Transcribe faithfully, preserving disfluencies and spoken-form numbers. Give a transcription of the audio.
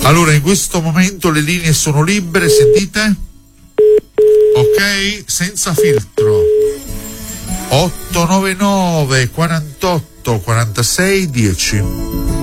Allora, in questo momento le linee sono libere, sentite? Ok, senza filtro. otto nove nove quarantotto quarantasei dieci.